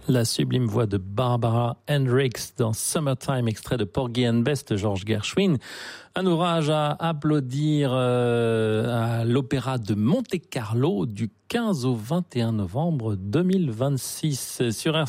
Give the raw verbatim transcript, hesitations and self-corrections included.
La sublime voix de Barbara Hendricks dans Summertime, extrait de Porgy and Bess de George Gershwin. Un ouvrage à applaudir euh, à l'Opéra de Monte-Carlo du quinze au vingt et un novembre deux mille vingt-six sur